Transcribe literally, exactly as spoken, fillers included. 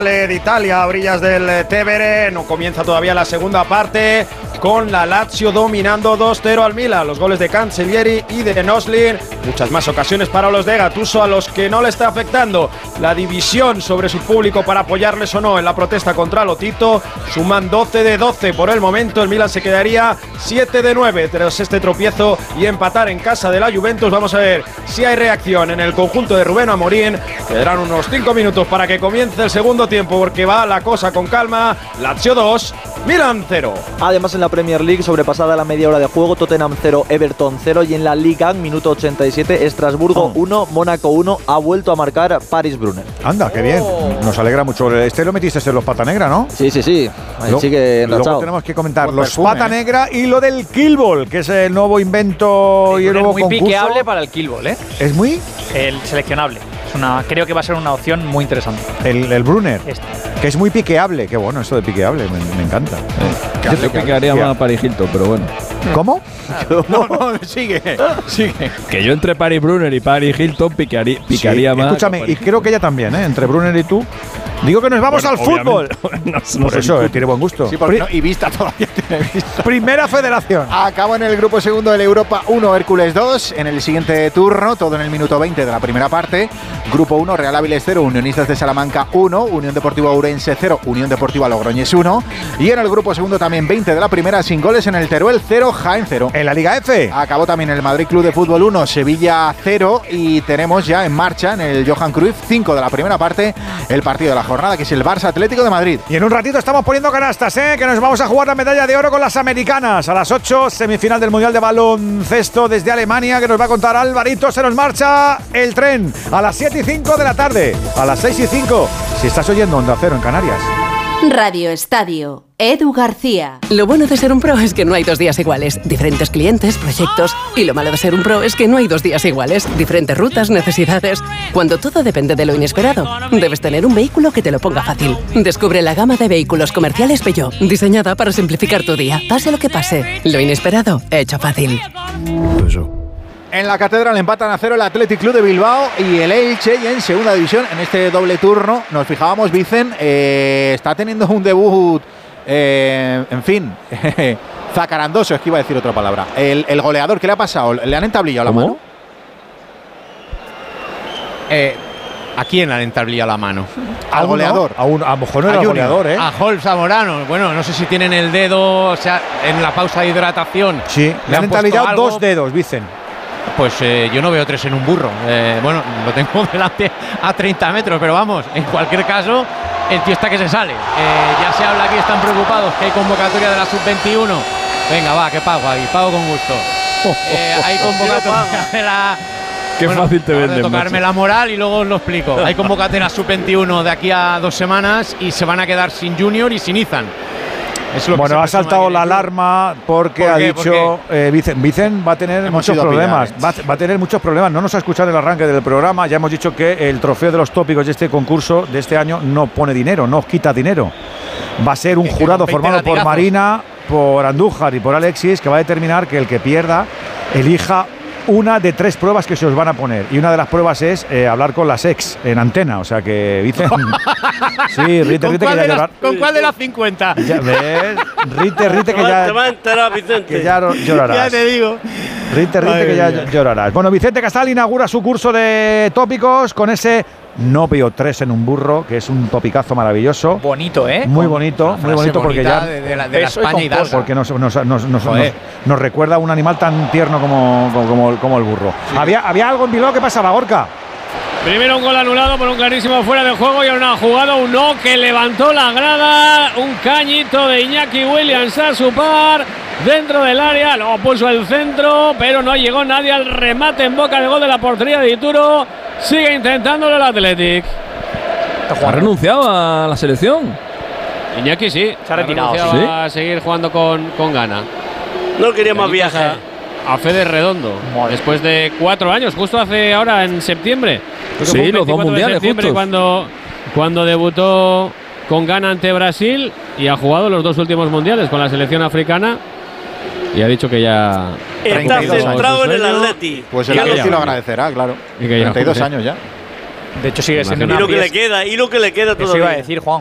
de Italia, a orillas del Tevere. No comienza todavía la segunda parte, con la Lazio dominando dos cero al Milan. Los goles de Cancellieri y de Noslin. Muchas más ocasiones para los de Gattuso, a los que no le está afectando la división sobre su público para apoyarles o no en la protesta contra Lotito. Suman doce de doce por el momento. El Milan se quedaría siete de nueve tras este tropiezo y empatar en casa de la Juventus. Vamos a ver si hay reacción en el conjunto de Rubén Amorín. Quedarán unos cinco minutos para que comience el segundo tiempo, porque va la cosa con calma. Lazio dos, Milan cero. Además, en la Premier League, sobrepasada la media hora de juego, Tottenham cero, Everton cero, y en la Liga, minuto ochenta y siete, Estrasburgo uno, Mónaco uno, ha vuelto a marcar Paris Brunner. Anda, qué bien, nos alegra mucho. Este lo metiste en los Pata Negra, ¿no? Sí, sí, sí, ahí sigue enrachado. Luego tenemos que comentar Buen los perfume, Pata Negra y lo del Killball, que es el nuevo invento sí, y el nuevo muy concurso. Muy piqueable para el Killball, ¿eh? ¿Es muy? El seleccionable. Es una, creo que va a ser una opción muy interesante. El, el Brunner, este. que es muy piqueable. Qué bueno esto de piqueable, me, me encanta. Eh, Yo te piquearía más a Paris Hilton, pero bueno. ¿Cómo? No, no, sigue, sigue. Que yo entre Paris Brunner y Paris Hilton piquearía, picaría sí, más. Escúchame, y creo que ella también, ¿eh? Entre Brunner y tú. Digo que nos vamos bueno, al fútbol. no, no Por eso, eh, tiene buen gusto. Sí, porque no, y vista todavía tiene vista. Primera federación. Acabó en el grupo segundo del Europa uno, Hércules dos. En el siguiente turno, todo en el minuto veinte de la primera parte. Grupo uno, Real Áviles cero, Unionistas de Salamanca uno, Unión Deportiva Ourense cero, Unión Deportiva Logroñés uno. Y en el grupo segundo también veinte de la primera, sin goles en el Teruel cero, Jaén cero. En la Liga F. Acabó también el Madrid Club de Fútbol uno, Sevilla cero. Y tenemos ya en marcha, en el Johan Cruyff cinco de la primera parte, el partido de la jornada, que es el Barça Atlético de Madrid. Y en un ratito estamos poniendo canastas, ¿eh? Que nos vamos a jugar la medalla de oro con las americanas. A las ocho, semifinal del Mundial de Baloncesto desde Alemania, que nos va a contar Alvarito. Se nos marcha el tren a las siete y cinco de la tarde. A las seis y cinco, si estás oyendo Onda Cero en Canarias. Radio Estadio, Edu García. Lo bueno de ser un pro es que no hay dos días iguales. Diferentes clientes, proyectos. Y lo malo de ser un pro es que no hay dos días iguales. Diferentes rutas, necesidades. Cuando todo depende de lo inesperado, debes tener un vehículo que te lo ponga fácil. Descubre la gama de vehículos comerciales Peugeot, diseñada para simplificar tu día. Pase lo que pase, lo inesperado, hecho fácil. Eso. En la Catedral empatan a cero el Athletic Club de Bilbao y el Elche, y en segunda división, en este doble turno, nos fijábamos, Vicen, eh, está teniendo un debut, eh, en fin, zacarandoso, es que iba a decir otra palabra. El, el goleador, ¿qué le ha pasado? ¿Le han entablillado la mano? Eh, ¿A quién le han entablillado la mano? Al goleador. A, un, a lo mejor no era el goleador, ¿eh? A Holmes Zamorano. Bueno, no sé si tienen el dedo, o sea, en la pausa de hidratación. Sí, le, le han entablillado dos dedos, Vicen. Pues eh, yo no veo tres en un burro. Eh, bueno, lo tengo delante a treinta metros, pero vamos, en cualquier caso, el tío está que se sale. Eh, ya se habla aquí, están preocupados, que hay convocatoria de la sub veintiuno. Venga, va, que pago aquí, pago con gusto. Eh, hay convocatoria de la... Qué bueno, fácil te venden, de tocarme macho. la moral y luego os lo explico. Hay convocatoria sub veintiuno de aquí a dos semanas y se van a quedar sin Junior y sin Izan. Bueno, ha saltado la alarma porque ¿Por ha qué? dicho eh, Vicen, Vicen va a tener Hemos muchos problemas. pillar, Va, va a tener muchos problemas. No nos ha escuchado el arranque del programa. Ya hemos dicho que el trofeo de los tópicos de este concurso de este año no pone dinero, no quita dinero. Va a ser un jurado formado por Marina, por Andújar y por Alexis, que va a determinar que el que pierda elija una de tres pruebas que se os van a poner. Y una de las pruebas es eh, hablar con las ex en antena. O sea que Vicen. Sí, Rite, Rite, que ya llorar. ¿Con cuál de las cincuenta? Ya ves, Rite, Rite, que ya. Te va a enterar, Vicente. Que ya llorarás. Ya te digo. Rite, Rite, que ya llorarás. Bueno, Vicente Casal inaugura su curso de tópicos con ese No veo tres en un burro, que es un topicazo maravilloso. Bonito, ¿eh? Muy bonito, muy bonito porque ya. De, de la, de la España Hidalga. Porque nos, nos, nos, nos, nos, nos recuerda a un animal tan tierno como, como, como el burro. Sí. ¿Había, ¿Había algo en Bilbao que pasaba, Gorka? Primero un gol anulado por un clarísimo fuera de juego y ahora una jugada, un no que levantó la grada, un cañito de Iñaki Williams a su par dentro del área, lo puso el centro, pero no llegó nadie al remate en boca de gol de la portería de Ituro. Sigue intentándolo el Athletic. ¿Ha renunciado a la selección? Iñaki sí, se ha retirado. Ha ¿Sí? a seguir jugando con, con gana. No quería más viaje. A Fede Redondo, Madre. Después de cuatro años, justo hace ahora en septiembre. Sí, los dos mundiales juntos. Cuando, cuando debutó con Ghana ante Brasil y ha jugado los dos últimos mundiales con la selección africana y ha dicho que ya está centrado en el Atleti. Pues el Atleti lo agradecerá, claro. Y que treinta y dos años ya. De hecho, sigue siendo Y una lo que le pieza. queda, y lo que le queda Eso todavía. iba a decir, Juan.